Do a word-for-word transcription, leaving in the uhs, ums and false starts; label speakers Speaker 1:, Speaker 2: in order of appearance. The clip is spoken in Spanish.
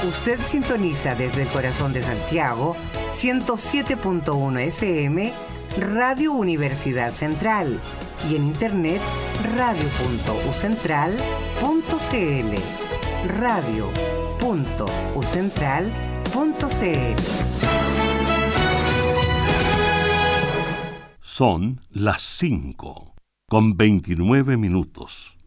Speaker 1: Usted sintoniza desde el corazón de Santiago ciento siete punto uno F M Radio Universidad Central y en internet radio punto u central punto c l radio punto u central punto c l.
Speaker 2: Son las cinco con veintinueve minutos.